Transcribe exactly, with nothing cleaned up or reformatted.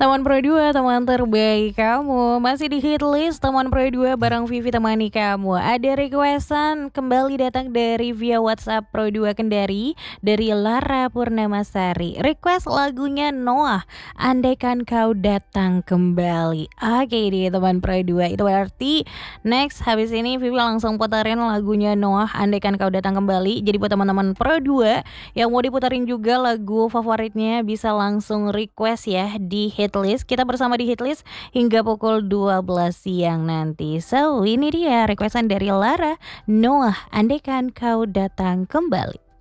Teman Pro dua, teman terbaik kamu. Masih di hit list teman Pro dua bareng Vivi temani kamu. Ada requestan kembali datang dari via WhatsApp Pro dua Kendari dari Lara Purnamasari. Request lagunya Noah, Andaikan Kau Datang Kembali. Oke deh teman Pro dua. Itu berarti next habis ini Vivi langsung putarin lagunya Noah, Andaikan Kau Datang Kembali. Jadi buat teman-teman Pro dua yang mau diputarin juga lagu favoritnya bisa langsung request ya di hitlist. Kita bersama di hitlist hingga pukul dua belas siang nanti. So ini dia requestan dari Lara, Noah, Andaikan Kau Datang Kembali.